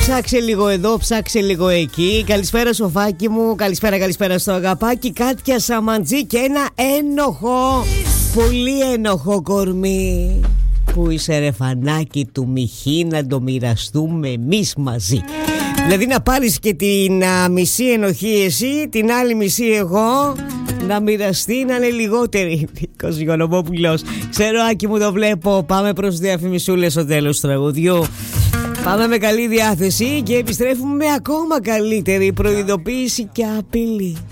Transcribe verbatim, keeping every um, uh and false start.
Ψάξε λίγο εδώ, ψάξε λίγο εκεί. Καλησπέρα Σοφάκι μου, καλησπέρα, καλησπέρα στο αγαπάκι. Κάτια Σαμαντζή και ένα ένοχο, πολύ ένοχο κορμί. Πού είσαι ρε φανάκι του Μιχή, να το μοιραστούμε εμείς μαζί. Δηλαδή να πάρεις και την α, μισή ενοχή εσύ, την άλλη μισή εγώ, να μοιραστεί, να είναι λιγότερη. Νίκος Γιονομόπουλος. Ξέρω Άκη μου, το βλέπω. Πάμε προς διαφημισούλες στο τέλος του τραγουδιού. Πάμε με καλή διάθεση και επιστρέφουμε με ακόμα καλύτερη προειδοποίηση και απειλή.